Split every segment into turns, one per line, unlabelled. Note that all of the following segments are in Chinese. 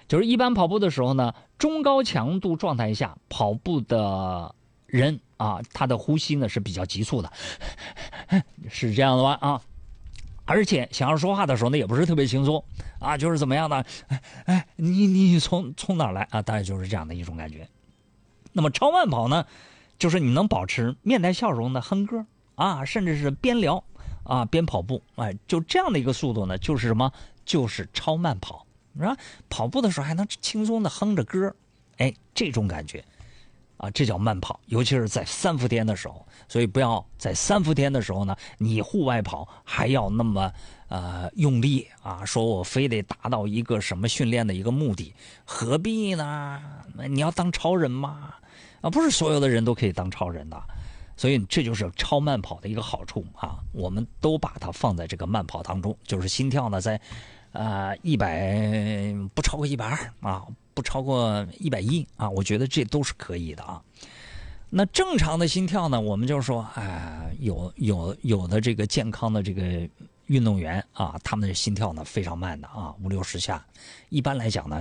就是一般跑步的时候呢，中高强度状态下跑步的人啊，他的呼吸呢是比较急促的，是这样的吧啊？而且想要说话的时候呢，也不是特别轻松啊，就是怎么样呢？你从哪儿来啊？大概就是这样的一种感觉。那么超慢跑呢，就是你能保持面带笑容的哼歌啊，甚至是边聊啊边跑步，就这样的一个速度呢，就是什么？就是超慢跑，是吧？跑步的时候还能轻松的哼着歌，这种感觉啊，这叫慢跑，尤其是在3伏天的时候。所以不要在3伏天的时候呢，你户外跑还要那么用力啊，说我非得达到一个什么训练的一个目的，何必呢？你要当超人吗？啊，不是所有的人都可以当超人的。所以这就是超慢跑的一个好处啊，我们都把它放在这个慢跑当中，就是心跳呢在100不超过120啊，不超过110啊，我觉得这都是可以的啊。那正常的心跳呢，我们就说有的这个健康的这个运动员啊，他们的心跳呢非常慢的啊，50-60下，一般来讲呢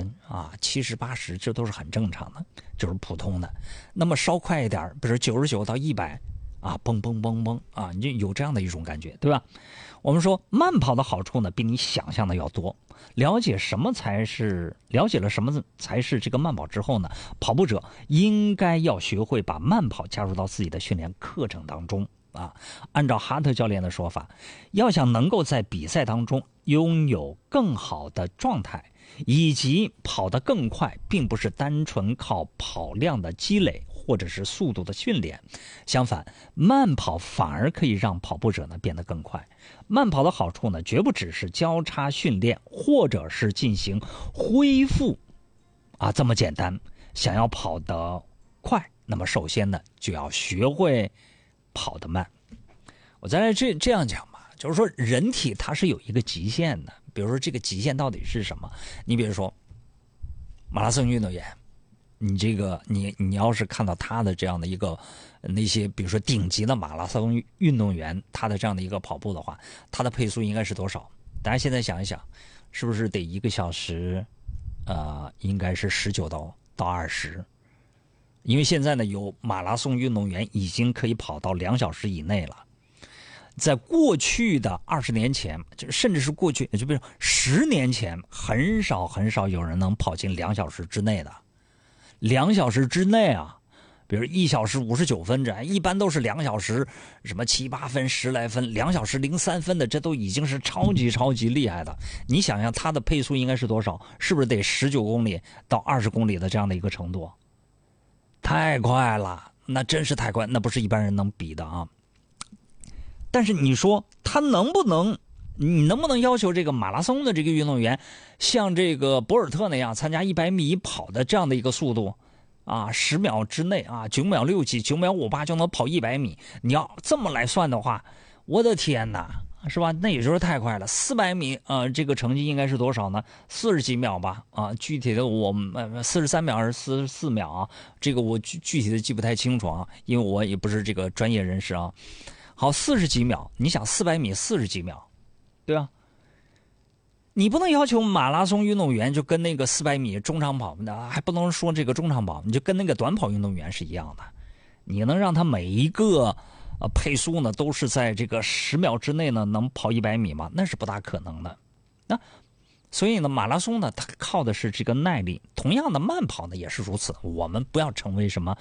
70-80这都是很正常的，就是普通的。那么稍快一点，比如99到100啊，蹦蹦蹦蹦啊，你就有这样的一种感觉，对吧？我们说慢跑的好处呢，比你想象的要多。了解了什么才是这个慢跑之后呢，跑步者应该要学会把慢跑加入到自己的训练课程当中啊。按照哈特教练的说法，要想能够在比赛当中拥有更好的状态，以及跑得更快，并不是单纯靠跑量的积累或者是速度的训练，相反，慢跑反而可以让跑步者呢变得更快。慢跑的好处呢，绝不只是交叉训练或者是进行恢复啊这么简单。想要跑得快，那么首先呢就要学会跑得慢。我再来这样讲吧，就是说人体它是有一个极限的，比如说这个极限到底是什么？你比如说马拉松运动员，你要是看到他的这样的一个那些比如说顶级的马拉松运动员，他的这样的一个跑步的话，他的配速应该是多少？大家现在想一想，是不是得1个小时应该是19到20？因为现在呢有马拉松运动员已经可以跑到2小时以内了。在过去的20年前，甚至是过去就比如10年前，很少有人能跑进2小时之内的。2小时之内啊，比如1小时59分这一般都是2小时什么7、8分、10来分，2小时03分的，这都已经是超级厉害的。你想想他的配速应该是多少？是不是得19公里到20公里的这样的一个程度？太快了，那真是太快，那不是一般人能比的啊。但是你说他你能不能要求这个马拉松的这个运动员像这个博尔特那样参加100米跑的这样的一个速度啊，10秒之内啊，9秒6几、9秒58就能跑100米？你要这么来算的话，我的天哪，是吧？那也就是太快了。400米这个成绩应该是多少呢？40几秒吧啊，具体的我43秒还是44秒啊？这个我具体的记不太清楚啊，因为我也不是这个专业人士啊。好，40几秒，你想400米40几秒，对啊，你不能要求马拉松运动员就跟那个400米中长跑的，还不能说这个中长跑，你就跟那个短跑运动员是一样的，你能让他每一个配速呢都是在这个10秒之内呢能跑100米吗？那是不大可能的。那所以呢，马拉松呢它靠的是这个耐力，同样的慢跑呢也是如此。我们不要成为什么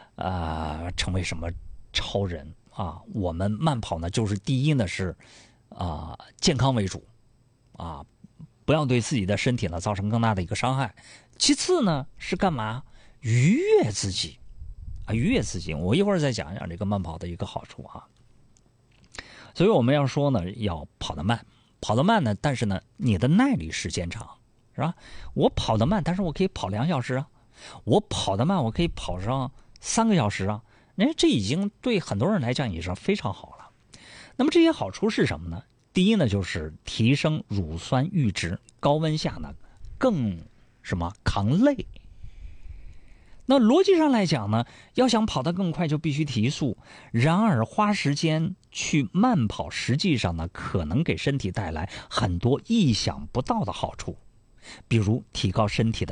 超人啊，我们慢跑呢就是第一呢是健康为主啊，不要对自己的身体呢造成更大的一个伤害。其次呢是干嘛？愉悦自己啊，愉悦自己。我一会儿再讲讲这个慢跑的一个好处啊。所以我们要说呢，要跑得慢，跑得慢呢，但是呢，你的耐力时间长，是吧？我跑得慢，但是我可以跑2小时啊，我跑得慢，我可以跑上3个小时啊。这已经对很多人来讲已经非常好了。那么这些好处是什么呢？第一呢，就是提升乳酸阈值，高温下呢更抗累。那逻辑上来讲呢，要想跑得更快就必须提速，然而花时间去慢跑实际上呢可能给身体带来很多意想不到的好处，比如提高身体的